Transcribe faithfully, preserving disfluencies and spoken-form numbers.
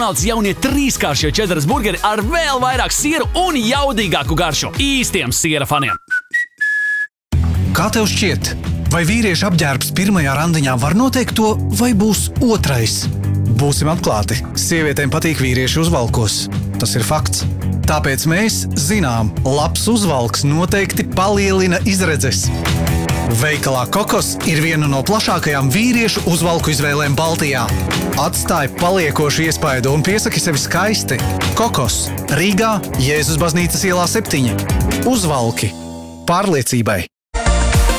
McDonald's jaunie trīskāršie čeddaras burgeri ar vēl vairāk sieru un jaudīgāku garšu. Īstiem siera faniem. Kā tev šķiet, vai vīrieša apģērbs pirmajā randiņā var noteikt to, vai būs otrais? Būsim atklāti, sievietēm patīk vīrieši uzvalkos. Tas ir fakts. Tāpēc mēs zinām, labs uzvalks noteikti palielina izredzes. Veikalā Kokos ir viena no plašākajām vīriešu uzvalku izvēlēm Baltijā. Atstāj paliekošu iespaidu un piesaki sevi skaisti. Kokos, Rīgā, Jēzus baznīcas ielā septiņi. Uzvalki pārliecībai.